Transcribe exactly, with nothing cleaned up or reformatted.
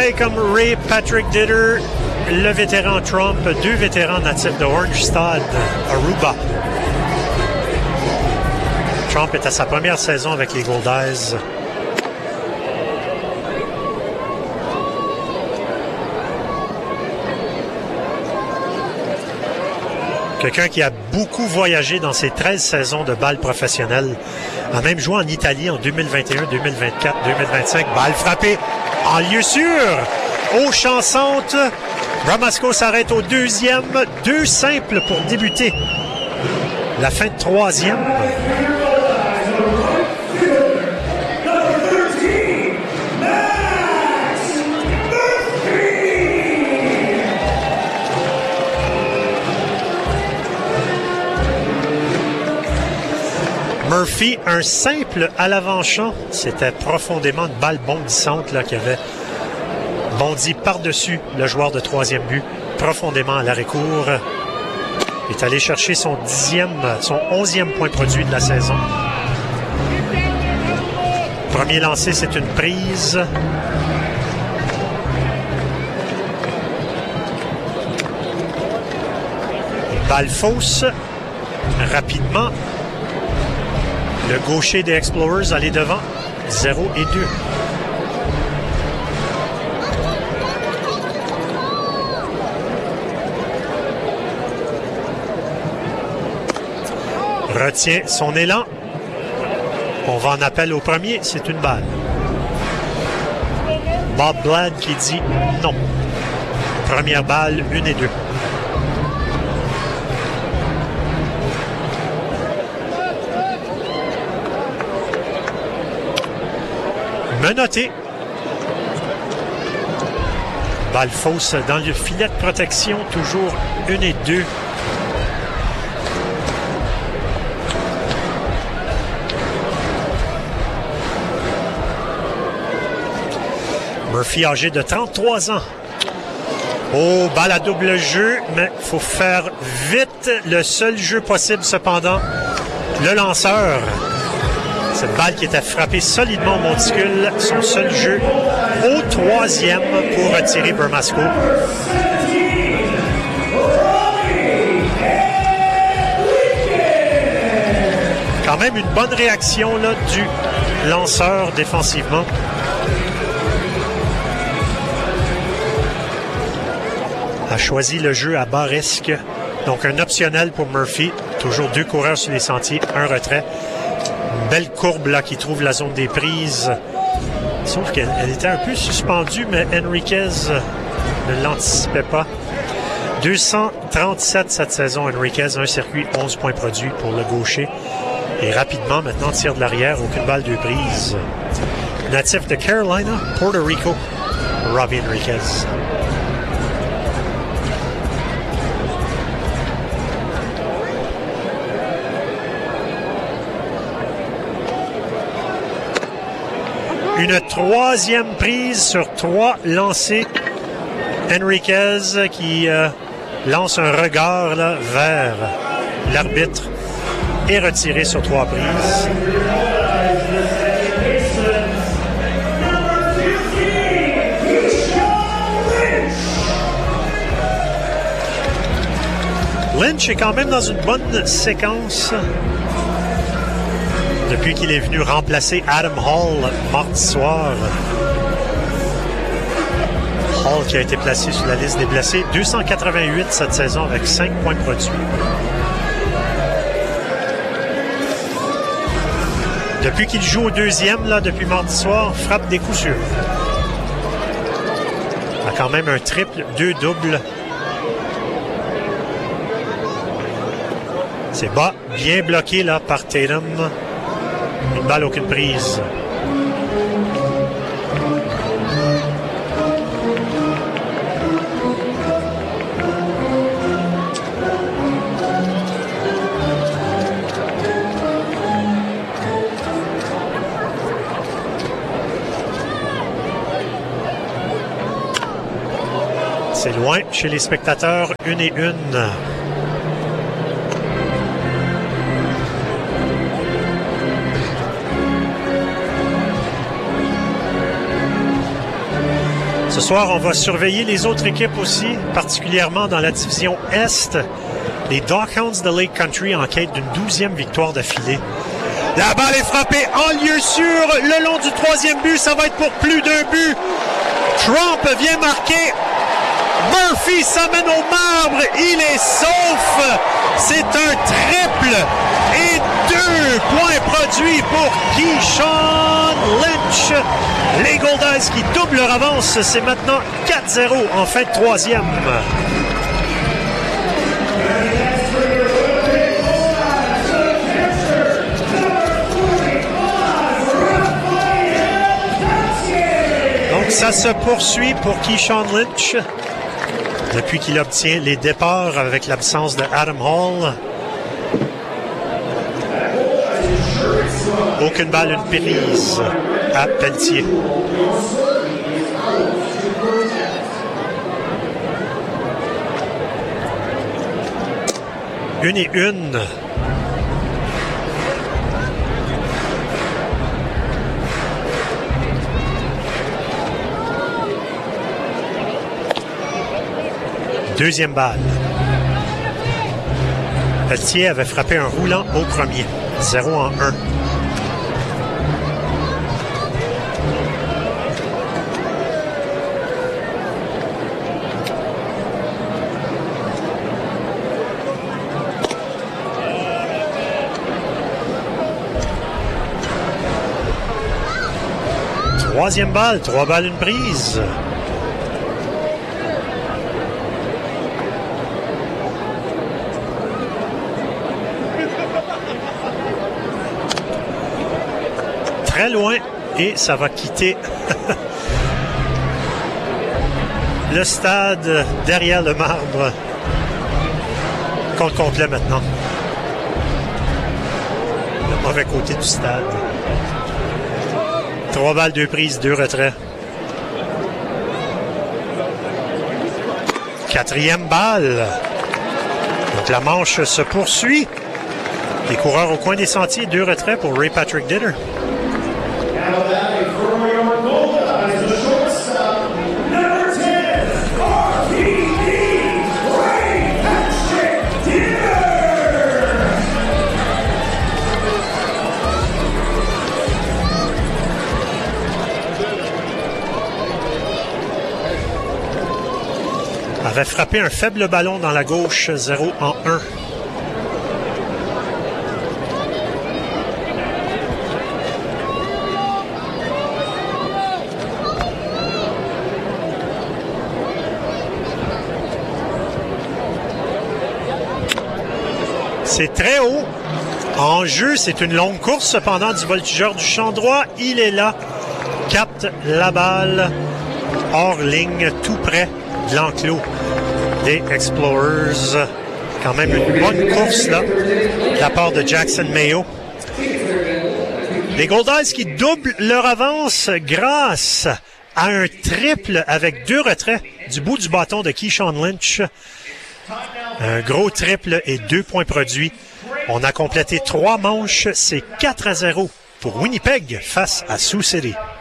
conseils comme Ray Patrick Ditter, le vétéran Trump, deux vétérans natifs de Orangestad, Aruba. Trump est à sa première saison avec les Goldeyes. Quelqu'un qui a beaucoup voyagé dans ses treize saisons de balle professionnelle. A même joué en Italie en deux mille vingt et un, deux mille vingt-quatre, deux mille vingt-cinq. Balle frappée en lieu sûr. Eau chansante. Brasco s'arrête au deuxième. Deux simples pour débuter. La fin de troisième. Murphy, un simple à l'avant-champ. C'était profondément une balle bondissante là, qui avait bondi par-dessus le joueur de troisième but, profondément à l'arrêt-court. Il est allé chercher son dixième, son onzième point produit de la saison. Premier lancé, c'est une prise. Balle fausse. Rapidement. Le gaucher des Explorers allé devant, zéro et deux. Retient son élan. On va en appel au premier, c'est une balle. Bob Blad qui dit non. Première balle, une et deux. Menotté. Balle fausse dans le filet de protection, toujours une et deux. Murphy âgé de trente-trois ans. Oh, balle à double jeu, mais il faut faire vite. Le seul jeu possible cependant, le lanceur. Cette balle qui était frappée solidement au monticule, son seul jeu au troisième pour retirer Brasco. Quand même une bonne réaction là, du lanceur défensivement. A choisi le jeu à bas risque. Donc un optionnel pour Murphy. Toujours deux coureurs sur les sentiers, un retrait. Une belle courbe là qui trouve la zone des prises. Sauf qu'elle elle était un peu suspendue, mais Enriquez ne l'anticipait pas. deux cent trente-sept cette saison, Enriquez, un circuit, onze points produits pour le gaucher. Et rapidement, maintenant, tir de l'arrière, aucune balle de prise. Natif de Carolina, Puerto Rico, Robbie Enriquez. Une troisième prise sur trois lancés. Enriquez qui euh, lance un regard là, vers l'arbitre et retiré sur trois prises. Lynch est quand même dans une bonne séquence. Depuis qu'il est venu remplacer Adam Hall mardi soir. Hall qui a été placé sur la liste des blessés. deux cent quatre-vingt-huit cette saison avec cinq points produits. Depuis qu'il joue au deuxième, là, depuis mardi soir, frappe des coups sûrs. Il a quand même un triple, deux doubles. C'est bas, bien bloqué là par Tatum. Une balle, aucune prise. C'est loin chez les spectateurs, une et une. Ce soir, on va surveiller les autres équipes aussi, particulièrement dans la division Est. Les Dockhounds de Lake Country en quête d'une douzième victoire d'affilée. La balle est frappée en lieu sûr le long du troisième but. Ça va être pour plus d'un but. Trump vient marquer. Murphy s'amène au marbre. Il est sauf. C'est un triple et deux points produits pour Keyshawn Lynch. Les Goldeyes qui doublent leur avance. C'est maintenant quatre zéro en fin de troisième. Donc ça se poursuit pour Keyshawn Lynch depuis qu'il obtient les départs avec l'absence de Adam Hall. Aucune balle, une prise à Pelletier. Une et une. Deuxième balle. Pelletier avait frappé un roulant au premier. zéro en un. Troisième balle, trois balles, une prise. Très loin et ça va quitter le stade derrière le marbre. Compte complet maintenant. Le mauvais côté du stade. Trois balles, deux prises, deux retraits. Quatrième balle. Donc la manche se poursuit. Les coureurs au coin des sentiers, deux retraits pour Ray Patrick Ditter. Avait frappé un faible ballon dans la gauche, zéro en un. C'est très haut. En jeu, c'est une longue course cependant du voltigeur du champ droit. Il est là, capte la balle hors ligne, tout près de l'enclos des Explorers. Quand même une bonne course là, de la part de Jackson Mayo. Les Goldeyes qui doublent leur avance grâce à un triple avec deux retraits du bout du bâton de Keyshawn Lynch. Un gros triple et deux points produits. On a complété trois manches. C'est quatre à zéro pour Winnipeg face à Sioux City.